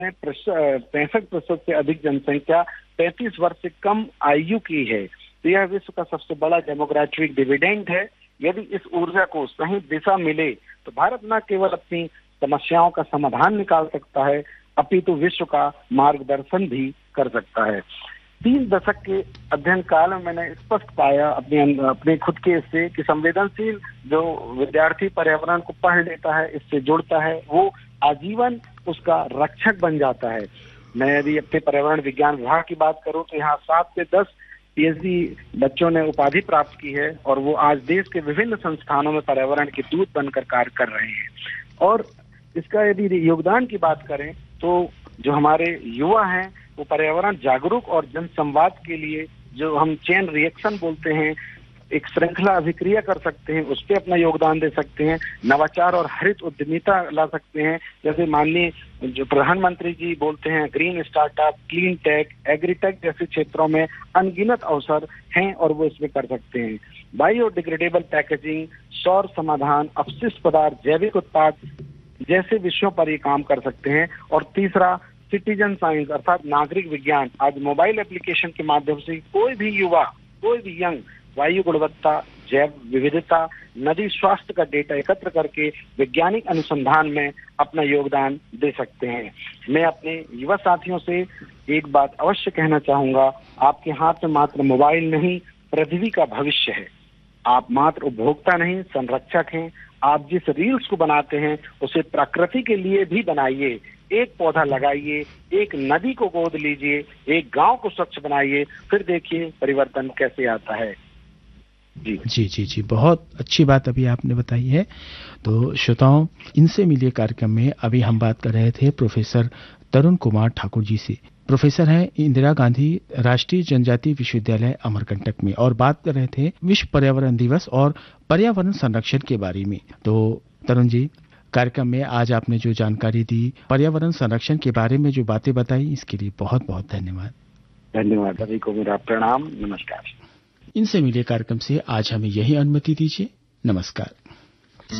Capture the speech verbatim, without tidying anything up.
पैंसठ प्रतिशत से अधिक जनसंख्या पैंतीस वर्ष से कम आयु की है। तो यह विश्व का सबसे बड़ा डेमोग्राफिक डिविडेंड है। यदि इस ऊर्जा को सही दिशा मिले तो भारत न केवल अपनी समस्याओं का समाधान निकाल सकता है, अपितु विश्व का मार्गदर्शन भी कर सकता है। तीन दशक के अध्ययन काल में मैंने स्पष्ट पाया अपने अपने खुद के इससे कि संवेदनशील जो विद्यार्थी पर्यावरण को पढ़ लेता है, इससे जुड़ता है, वो आजीवन उसका रक्षक बन जाता है। मैं यदि अपने पर्यावरण विज्ञान विभाग की बात करूं तो यहाँ सात से दस पीएचडी बच्चों ने उपाधि प्राप्त की है और वो आज देश के विभिन्न संस्थानों में पर्यावरण के दूत बनकर कार्य कर रहे हैं। और इसका यदि योगदान की बात करें तो जो हमारे युवा हैं वो पर्यावरण जागरूक और जन संवाद के लिए जो हम चेन रिएक्शन बोलते हैं, एक श्रृंखला अभिक्रिया कर सकते हैं, उस पर अपना योगदान दे सकते हैं। नवाचार और हरित उद्यमिता ला सकते हैं। जैसे माननीय जो प्रधानमंत्री जी बोलते हैं green startup, clean take, agritech जैसे क्षेत्रों में अनगिनत अवसर हैं और वो इसमें कर सकते हैं। बायोडिग्रेडेबल पैकेजिंग, सौर समाधान, अपशिष्ट पदार्थ, जैविक उत्पाद जैसे विषयों पर ये काम कर सकते हैं। और तीसरा सिटीजन साइंस अर्थात नागरिक विज्ञान। आज मोबाइल एप्लीकेशन के माध्यम से कोई भी युवा, कोई भी यंग वायु गुणवत्ता, जैव विविधता, नदी स्वास्थ्य का डेटा एकत्र करके वैज्ञानिक अनुसंधान में अपना योगदान दे सकते हैं। मैं अपने युवा साथियों से एक बात अवश्य कहना चाहूंगा, आपके हाथ में मात्र मोबाइल नहीं, पृथ्वी का भविष्य है। आप मात्र उपभोक्ता नहीं, संरक्षक हैं। आप जिस रील्स को बनाते हैं उसे प्रकृति के लिए भी बनाइए। एक पौधा लगाइए, एक नदी को गोद लीजिए, एक गांव को स्वच्छ बनाइए, फिर देखिए परिवर्तन कैसे आता है। जी जी जी जी बहुत अच्छी बात अभी आपने बताई है। तो श्रोताओं, इनसे मिलिए कार्यक्रम में अभी हम बात कर रहे थे प्रोफेसर तरुण कुमार ठाकुर जी से। प्रोफेसर हैं इंदिरा गांधी राष्ट्रीय जनजातीय विश्वविद्यालय अमरकंटक में और बात कर रहे थे विश्व पर्यावरण दिवस और पर्यावरण संरक्षण के बारे में। तो तरुण जी, कार्यक्रम में आज आपने जो जानकारी दी, पर्यावरण संरक्षण के बारे में जो बातें बताई, इसके लिए बहुत बहुत धन्यवाद। धन्यवाद, सभी को मेरा प्रणाम, नमस्कार। इनसे मिले कार्यक्रम से आज हमें यही अनुमति दीजिए, नमस्कार।